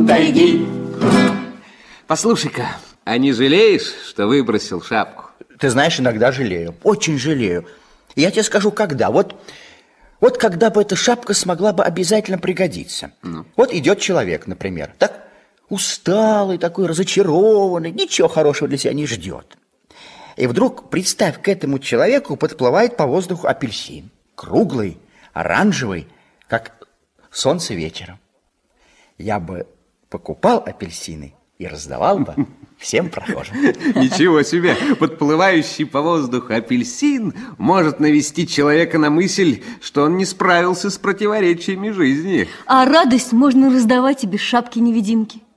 тайги. Послушай-ка, а не жалеешь, что выбросил шапку? Ты знаешь, иногда жалею, очень жалею. Я тебе скажу, когда. Вот когда бы эта шапка смогла бы обязательно пригодиться. Вот идет человек, например, так усталый, такой разочарованный, ничего хорошего для себя не ждет. И вдруг, представь, к этому человеку подплывает по воздуху апельсин. Круглый, оранжевый, как солнце вечером. Я бы покупал апельсины и раздавал бы всем прохожим. Ничего себе! Подплывающий по воздуху апельсин может навести человека на мысль, что он не справился с противоречиями жизни. А радость можно раздавать и без шапки-невидимки.